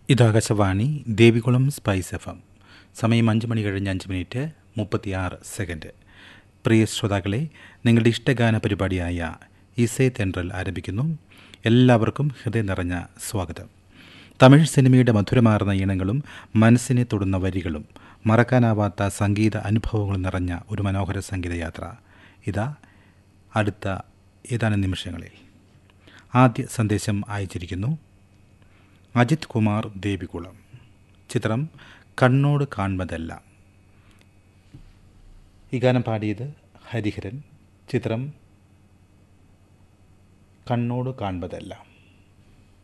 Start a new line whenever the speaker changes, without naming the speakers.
ഇത് Akashvani Devikulam spice F M. സമയം 5 മണി കഴിഞ്ഞ് 5 മിനിറ്റ് 36 സെക്കൻഡ്. പ്രിയ ശ്രോതാക്കളെ, നിങ്ങളുടെ ഇഷ്ടഗാന പരിപാടിയായ ഇസൈ തെൻട്രൽ ആരംഭിക്കുന്നു. എല്ലാവർക്കും ഹൃദയം നിറഞ്ഞ സ്വാഗതം. തമിഴ് സിനിമയുടെ മധുരമാർന്ന ഈണങ്ങളും മനസ്സിനെ തൊടുന്ന വരികളും മറക്കാനാവാത്ത സംഗീത അനുഭവങ്ങളും നിറഞ്ഞ ഒരു മനോഹര സംഗീതയാത്ര ഇതാ അടുത്ത ഏതാനും നിമിഷങ്ങളിൽ. ആദ്യ സന്ദേശം അയച്ചിരിക്കുന്നു അജിത് കുമാർ, ദേവികുളം. ചിത്രം കണ്ണോട് കാൺമതെല്ലാം. ഈ ഗാനം പാടിയത് ഹരിഹരൻ. ചിത്രം കണ്ണോട് കാൺമതെല്ലാം.